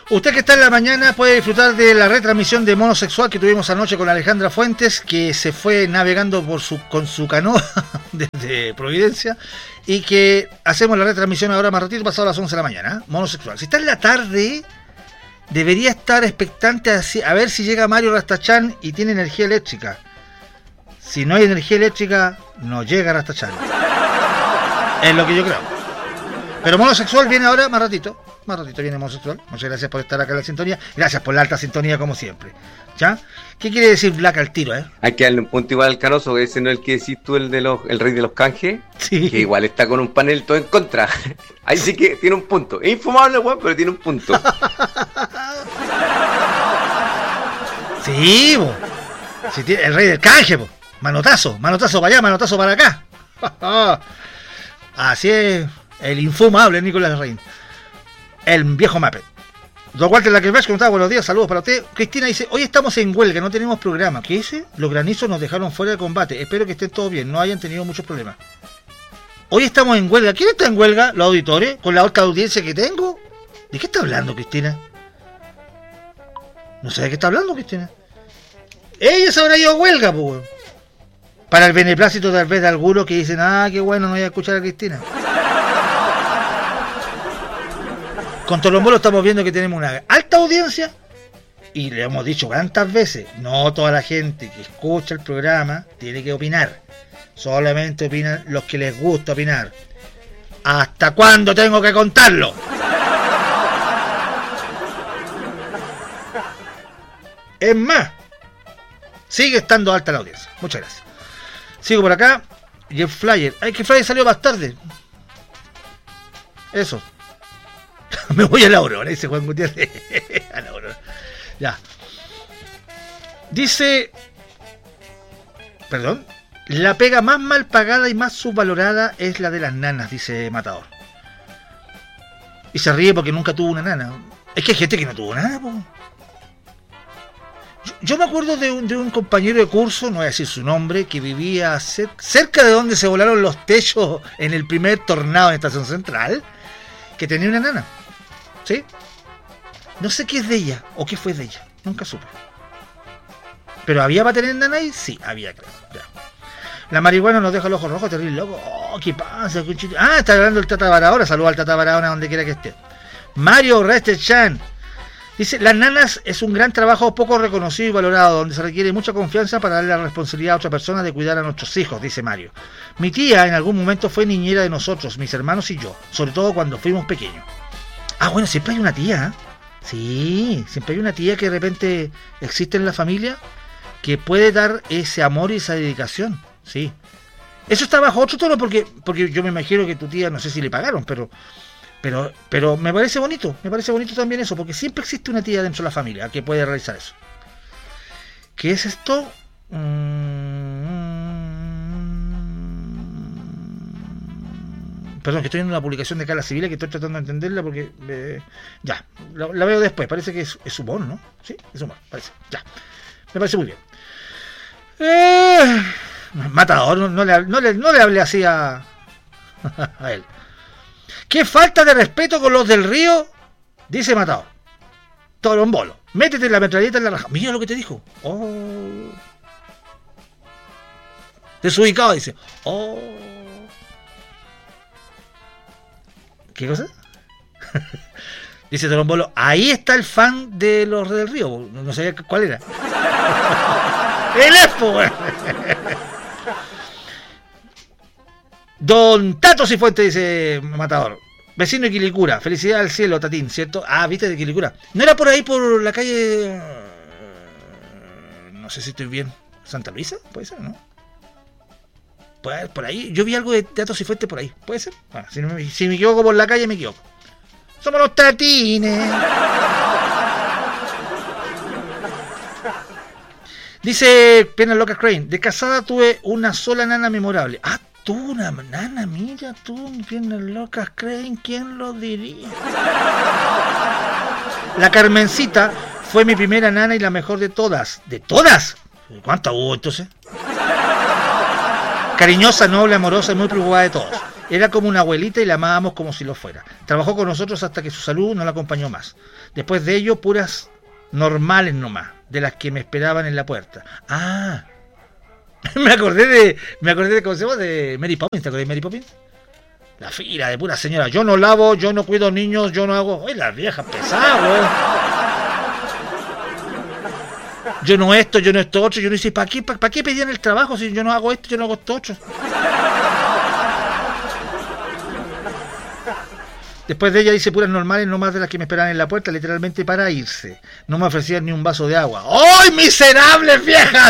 Usted que está en la mañana puede disfrutar de la retransmisión de Monosexual que tuvimos anoche con Alejandra Fuentes, que se fue navegando con su canoa desde Providencia, y que hacemos la retransmisión ahora más ratito, pasado las 11 de la mañana, Monosexual. Si está en la tarde, debería estar expectante a ver si llega Mario Rastachán y tiene energía eléctrica. Si no hay energía eléctrica, no llega Rastachán. Es lo que yo creo. Pero Monosexual viene ahora más ratito. Más ratito viene Monosexual. Muchas gracias por estar acá en la sintonía. Gracias por la alta sintonía como siempre. ¿Ya? ¿Qué quiere decir Black al tiro, Hay que darle un punto igual al Canoso. Ese no es el que decís tú, el rey de los canjes. Sí. Que igual está con un panel todo en contra. Ahí sí que tiene un punto. Es infumable, weón, pero tiene un punto. Sí, bo. Sí, el rey del canje, bo. Manotazo para allá, manotazo para acá. Así es el infumable Nicolás Rein. El viejo Muppet. Don Walter Laquevash, ¿cómo está? Buenos días, saludos para usted. Cristina dice, hoy estamos en huelga, no tenemos programa. ¿Qué dice? Los granizos nos dejaron fuera de combate. Espero que estén todos bien, no hayan tenido muchos problemas. Hoy estamos en huelga. ¿Quién está en huelga? ¿Los auditores? ¿Con la alta audiencia que tengo? ¿De qué está hablando, Cristina? No sé de qué está hablando, Cristina. Ella se habrá ido a huelga, pues. Para el beneplácito tal vez de algunos que dicen, qué bueno, no voy a escuchar a Cristina. Con Tolombolo estamos viendo que tenemos una alta audiencia y le hemos dicho tantas veces, no toda la gente que escucha el programa tiene que opinar. Solamente opinan los que les gusta opinar. ¿Hasta cuándo tengo que contarlo? Es más, sigue estando alta la audiencia. Muchas gracias. Sigo por acá. Y el flyer. Que el flyer salió más tarde. Eso. Me voy a la Aurora, dice Juan Gutiérrez. A la Aurora. Ya. Dice. Perdón. La pega más mal pagada y más subvalorada es la de las nanas, dice Matador. Y se ríe porque nunca tuvo una nana. Es que hay gente que no tuvo nada, po. Yo me acuerdo de un compañero de curso, no voy a decir su nombre, que vivía cerca de donde se volaron los techos en el primer tornado en Estación Central, que tenía una nana. ¿Sí? No sé qué es de ella, o qué fue de ella, nunca supe. ¿Pero había para tener nana ahí? Sí, había, creo. La marihuana nos deja el ojo rojo, terrible loco. ¿Qué pasa? Está hablando el Tata Barahona, saluda al Tata Barahona donde quiera que esté. Mario Restechan dice, las nanas es un gran trabajo poco reconocido y valorado, donde se requiere mucha confianza para darle la responsabilidad a otra persona de cuidar a nuestros hijos, dice Mario. Mi tía en algún momento fue niñera de nosotros, mis hermanos y yo, sobre todo cuando fuimos pequeños. Bueno, siempre hay una tía, Sí, siempre hay una tía que de repente existe en la familia que puede dar ese amor y esa dedicación, sí. Eso está bajo otro tono porque yo me imagino que tu tía, no sé si le pagaron, pero me parece bonito también eso, porque siempre existe una tía dentro de la familia que puede realizar eso. ¿Qué es esto? Perdón, que estoy viendo una publicación de Carla Civil que estoy tratando de entenderla porque ya, la veo después, parece que es humor, ¿no? Sí, es humor, parece, ya, me parece muy bien. Matador, no le hablé así a él. ¡Qué falta de respeto con los del río! Dice Matador. Torombolo, métete la metralleta en la raja. Mira lo que te dijo. Desubicado, dice. ¿Qué cosa? Dice Torombolo, ahí está el fan de los del río. No sabía cuál era. ¡El Expo, güey! Don Tato Cifuentes, dice Matador. Vecino de Quilicura. Felicidad al cielo, Tatín, ¿cierto? Viste, de Quilicura. ¿No era por ahí, por la calle? No sé si estoy bien. ¿Santa Luisa? ¿Puede ser, no? Por ahí. Yo vi algo de Tato Cifuentes por ahí. ¿Puede ser? Bueno, si me equivoco por la calle, me equivoco. Somos los Tatines. Dice Piernas Locas Crane. De casada tuve una sola nana memorable. Tú, una nana, mira tú, Piernas Locas Crane, ¿quién lo diría? La Carmencita fue mi primera nana y la mejor de todas. ¿De todas? ¿Cuántas hubo entonces? Cariñosa, noble, amorosa y muy preocupada de todos. Era como una abuelita y la amábamos como si lo fuera. Trabajó con nosotros hasta que su salud no la acompañó más. Después de ello, puras normales nomás, de las que me esperaban en la puerta. Ah, me acordé de ¿cómo se llama? De Mary Poppins. ¿Te acordás de Mary Poppins? La fila de pura señora. Yo no lavo, yo no cuido niños, yo no hago... ¡Uy, las viejas pesadas, weón! Yo no esto, yo no esto otro. Yo no hice, ¿para qué pedían el trabajo si yo no hago esto, yo no hago esto otro? Después de ella dice puras normales, no más de las que me esperaban en la puerta, literalmente para irse. No me ofrecían ni un vaso de agua. ¡Ay, miserables viejas!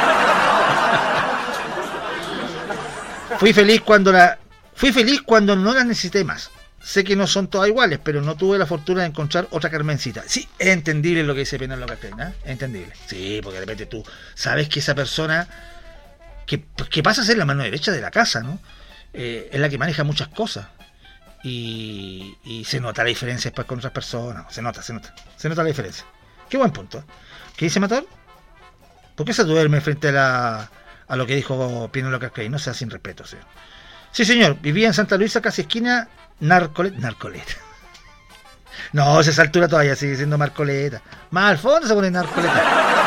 Fui feliz cuando no las necesité más. Sé que no son todas iguales, pero no tuve la fortuna de encontrar otra Carmencita. Sí, es entendible lo que dice Penal Loca, ¿eh? Es entendible. Sí, porque de repente tú sabes que esa persona que pasa a ser la mano derecha de la casa, ¿no? Es la que maneja muchas cosas. Y se nota la diferencia después con otras personas. Se nota la diferencia. Qué buen punto, ¿eh? ¿Qué dice Mator? ¿Por qué se duerme frente a lo que dijo Pino Loca? No sea sin respeto, señor. Sí, señor, vivía en Santa Luisa, casi esquina Narcoleta. No, a esa altura todavía sigue siendo Marcoleta. Más al fondo se pone Narcoleta.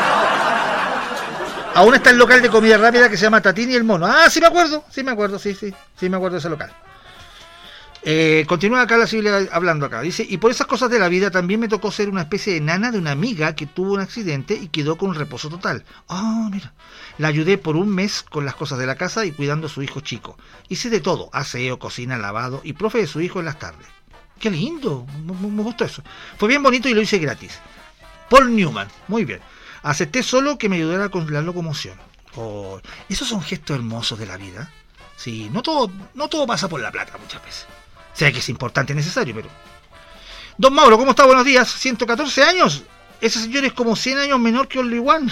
Aún está el local de comida rápida que se llama Tatini y el Mono. Ah, sí me acuerdo, sí me acuerdo de ese local. Continúa acá la Cibila hablando acá. Dice, y por esas cosas de la vida también me tocó ser una especie de nana de una amiga que tuvo un accidente y quedó con un reposo total. Ah, mira. La ayudé por un mes con las cosas de la casa y cuidando a su hijo chico. Hice de todo, aseo, cocina, lavado y profe de su hijo en las tardes. Qué lindo, me gustó eso. Fue bien bonito y lo hice gratis. Paul Newman, muy bien. Acepté solo que me ayudara con la locomoción. Oh, esos son gestos hermosos de la vida. Sí, no todo pasa por la plata muchas veces. Sé que es importante y necesario, pero... Don Mauro, ¿cómo está? Buenos días. 114 años. Ese señor es como 100 años menor que Only One.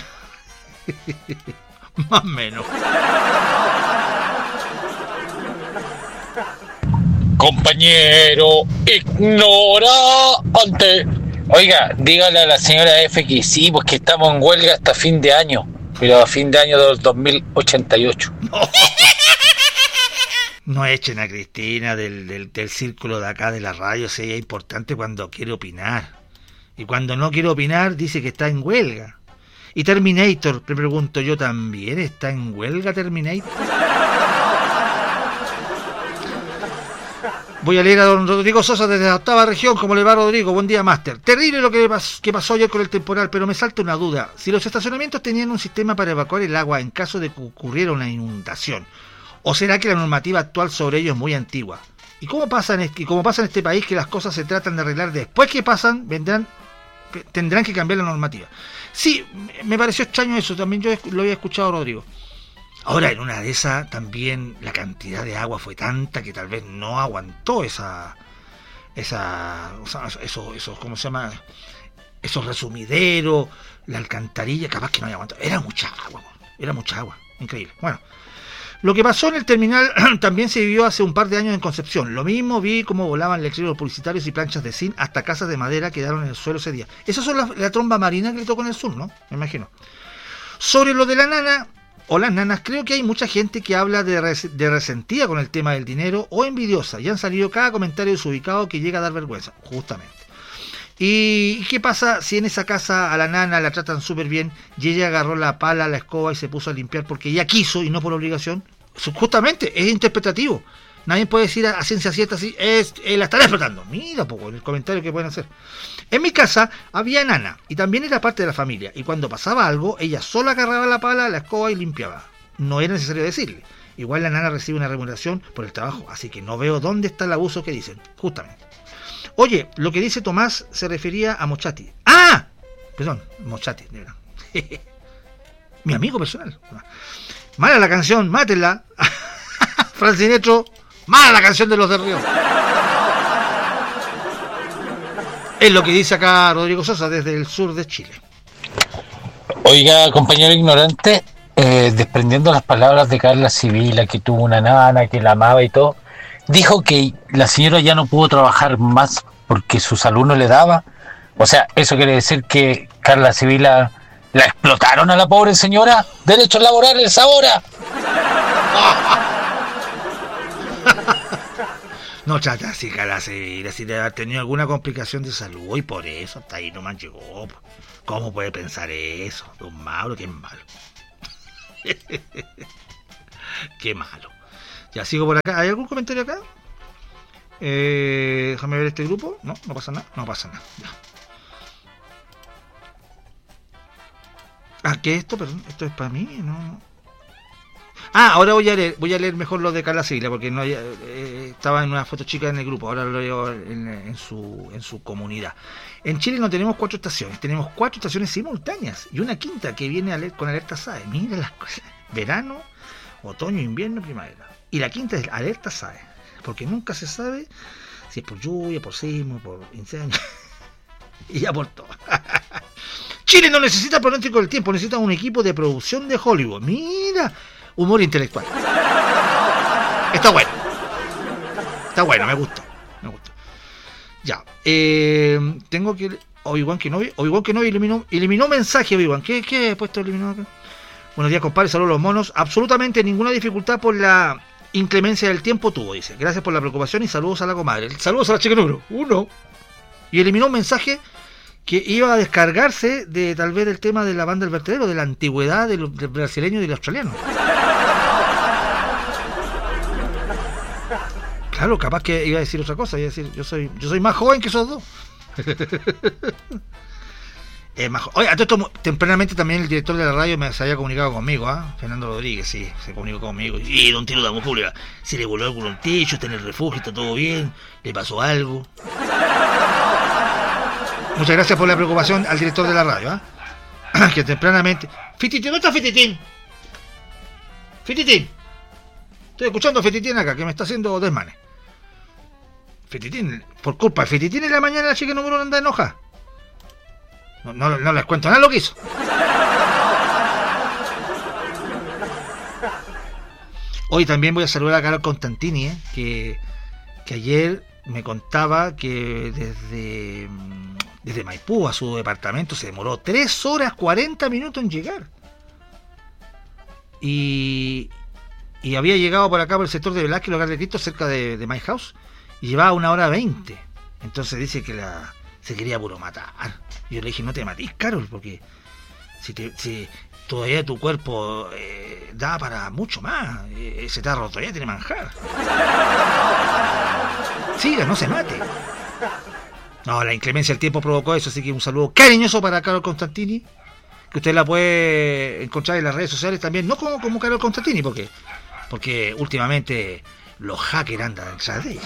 Más o menos. Compañero ignorante. Oiga, dígale a la señora F que sí, pues que estamos en huelga hasta fin de año. Pero a fin de año del 2088. No echen a Cristina del círculo de acá de la radio, si es importante cuando quiere opinar. Y cuando no quiere opinar dice que está en huelga. Y Terminator, me pregunto yo, ¿también está en huelga Terminator? Voy a leer a don Rodrigo Sosa desde la 8ª región. ¿Cómo le va, Rodrigo? Buen día, máster. Terrible lo que pasó ayer con el temporal, pero me salta una duda. Si los estacionamientos tenían un sistema para evacuar el agua en caso de que ocurriera una inundación, ¿o será que la normativa actual sobre ello es muy antigua? ¿Y cómo pasa en este país que las cosas se tratan de arreglar después que pasan, tendrán que cambiar la normativa? Sí, me pareció extraño eso, también yo lo había escuchado, Rodrigo. Ahora, en una de esas, también la cantidad de agua fue tanta que tal vez no aguantó esos, ¿cómo se llama? Esos resumideros, la alcantarilla, capaz que no había aguantado. Era mucha agua, increíble. Bueno. Lo que pasó en el terminal también se vivió hace un par de años en Concepción. Lo mismo, vi cómo volaban letreros publicitarios y planchas de zinc, hasta casas de madera quedaron en el suelo ese día. Esas son la tromba marina que le tocó en el sur, ¿no? Me imagino. Sobre lo de la nana o las nanas, creo que hay mucha gente que habla de resentida con el tema del dinero o envidiosa. Y han salido cada comentario desubicado que llega a dar vergüenza, justamente. ¿Y qué pasa si en esa casa a la nana la tratan súper bien y ella agarró la pala, la escoba y se puso a limpiar porque ella quiso y no por obligación? Justamente, es interpretativo. Nadie puede decir a ciencia cierta así, la estará explotando. Mira poco el comentario que pueden hacer. En mi casa había nana y también era parte de la familia. Y cuando pasaba algo, ella sola agarraba la pala, la escoba y limpiaba. No era necesario decirle. Igual la nana recibe una remuneración por el trabajo, así que no veo dónde está el abuso que dicen, justamente. Oye, lo que dice Tomás se refería a Mochati. ¡Ah! Perdón, Mochati, de verdad. Mi amigo personal. Mala la canción, mátenla. Francinetro, mala la canción de los de Río. Es lo que dice acá Rodrigo Sosa desde el sur de Chile. Oiga, compañero ignorante, desprendiendo las palabras de Carla Sibila, que tuvo una nana, que la amaba y todo, dijo que la señora ya no pudo trabajar más porque su salud no le daba. O sea, ¿eso quiere decir que Carla Sibila la explotaron a la pobre señora? ¿Derechos laborales ahora? No trata así, Calacevila, si debe haber tenido alguna complicación de salud y por eso hasta ahí nomás llegó. ¿Cómo puede pensar eso? Don Mauro, qué malo. Qué malo. Ya sigo por acá. ¿Hay algún comentario acá? Déjame ver este grupo. No pasa nada. No pasa nada. Ya. ¿Qué es esto? Perdón, esto es para mí, ¿no? Ahora voy a leer mejor lo de Carla Sigla, porque no estaba en una foto chica en el grupo, ahora lo leo en su comunidad. En Chile no tenemos 4 estaciones, tenemos 4 estaciones simultáneas y una quinta que viene con alerta SAE. Mira las cosas: verano, otoño, invierno, primavera. Y la quinta es alerta SAE, porque nunca se sabe si es por lluvia, por sismo, por incendio y ya por todo. Chile no necesita pronóstico del tiempo, necesita un equipo de producción de Hollywood. Mira, humor intelectual. Está bueno, me gustó. Ya, tengo que... Obi-Wan Kenobi eliminó mensaje. Obi-Wan, ¿qué he puesto eliminado acá? Buenos días, compadre, saludos a los monos. Absolutamente ninguna dificultad por la inclemencia del tiempo tuvo, dice. Gracias por la preocupación y saludos a la comadre. Saludos a la chica número 1. Y eliminó un mensaje que iba a descargarse de tal vez del tema de la banda del vertedero, de la antigüedad del brasileño y del australiano. Claro, capaz que iba a decir otra cosa, iba a decir, yo soy más joven que esos dos. Oye, a todo esto, tempranamente también el director de la radio se había comunicado conmigo, Fernando Rodríguez, sí, se comunicó conmigo. Y don Tiro Damos Pública, si le voló algún techo, está en el refugio, está todo bien, le pasó algo. Muchas gracias por la preocupación al director de la radio, que tempranamente... Fititín, ¿dónde está Fititín? Fititín. Estoy escuchando a Fititín acá, que me está haciendo desmanes. Fititín, por culpa de Fititín en la mañana la chica número 1 anda enoja. No les cuento nada lo que hizo. Hoy también voy a saludar a Carol Constantini, que ayer me contaba que desde Maipú a su departamento se demoró 3 horas 40 minutos en llegar. Y había llegado por acá por el sector de Velázquez, el Hogar de Cristo, cerca de My House, y llevaba 1 hora 20. Entonces dice que se quería puro matar. Yo le dije, no te matís, Carol, porque si todavía tu cuerpo da para mucho más, ese tarro todavía tiene manjar. Siga, no se mate. No, la inclemencia del tiempo provocó eso, así que un saludo cariñoso para Carol Constantini, que usted la puede encontrar en las redes sociales también, no como Carol Constantini, porque últimamente los hackers andan detrás de ella.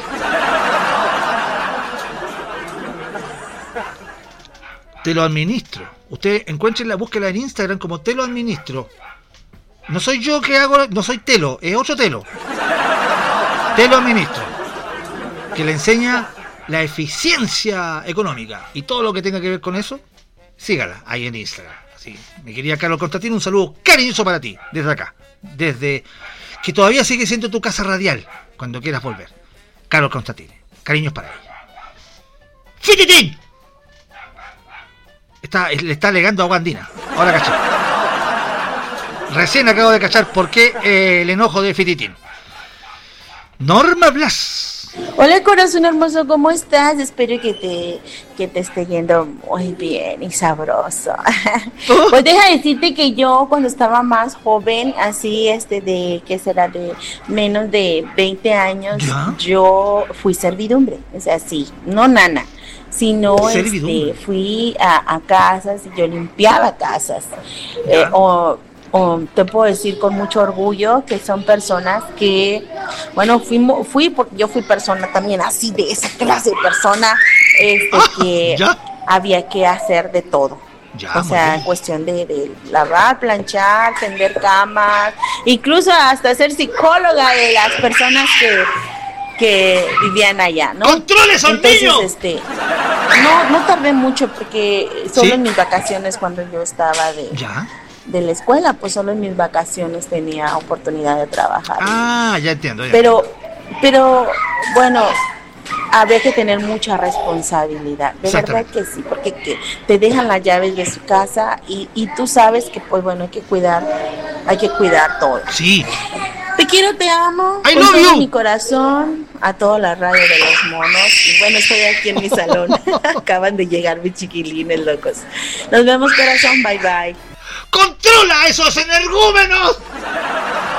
Te lo administro. Usted encuéntrenla, búsquela en Instagram como Te lo administro. No soy yo que hago, no soy Telo, es otro Telo. Te lo administro, que le enseña la eficiencia económica y todo lo que tenga que ver con eso. Sígala ahí en Instagram. Así, mi querida Carol Constantino, un saludo cariñoso para ti, desde acá, desde que todavía sigue siendo tu casa radial, cuando quieras volver. Carol Constantino, cariños para ella. ¡Fititín! Le está alegando a Guandina. Ahora caché. Recién acabo de cachar por qué el enojo de Fititín. Norma Blas. Hola, corazón hermoso, ¿cómo estás? Espero que te esté yendo muy bien y sabroso. Pues deja decirte que yo cuando estaba más joven, así de que será de menos de 20 años, ¿ya? Yo fui servidumbre, o sea, sí, no nana, sino fui a casas y yo limpiaba casas. O te puedo decir con mucho orgullo que son personas que, bueno, fui porque yo fui persona también así, de esa clase de persona, que ¿ya? Había que hacer de todo. Ya, o sea, en cuestión de lavar, planchar, tender camas, incluso hasta ser psicóloga de las personas que vivían allá, ¿no? ¡Controles al niño! No tardé mucho porque solo en mis vacaciones, cuando yo estaba de la escuela, pues solo en mis vacaciones tenía oportunidad de trabajar. Ya entiendo. Pero bueno, habría que tener mucha responsabilidad, de verdad que sí, porque te dejan las llaves de su casa y tú sabes que, pues bueno, hay que cuidar todo. Sí. Te quiero, te amo, I con love todo you. mi corazón. a toda la radio de los monos. Y bueno, estoy aquí en mi salón. Acaban de llegar mis chiquilines locos. Nos vemos, corazón. Bye, bye. ¡Controla a esos energúmenos!